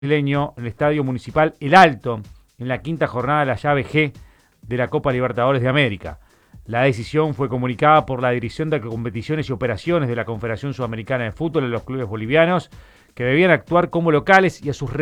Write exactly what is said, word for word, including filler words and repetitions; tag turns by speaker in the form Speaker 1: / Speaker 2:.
Speaker 1: brasileño en el Estadio Municipal El Alto, en la quinta jornada de la llave G de la Copa Libertadores de América. La decisión fue comunicada por la Dirección de Competiciones y Operaciones de la Confederación Sudamericana de Fútbol a los clubes bolivianos, que debían actuar como locales y a sus